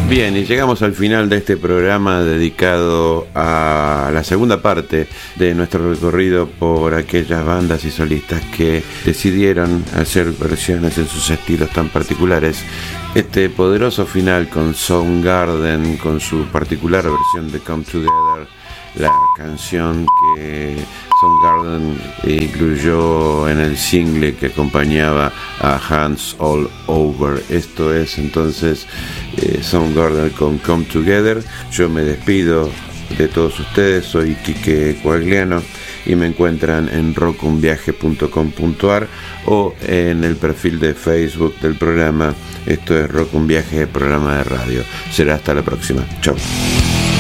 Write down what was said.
Bien, y llegamos al final de este programa dedicado a la segunda parte de nuestro recorrido por aquellas bandas y solistas que decidieron hacer versiones en sus estilos tan particulares. Este poderoso final con Soundgarden, con su particular versión de Come Together, la canción que Soundgarden incluyó en el single que acompañaba a Hands All Over. Esto es entonces Soundgarden con Come Together. Yo me despido de todos ustedes, soy Quique Coagliano y me encuentran en rockunviaje.com.ar o en el perfil de Facebook del programa. Esto es Rock Un Viaje, programa de radio. Será hasta la próxima. Chao.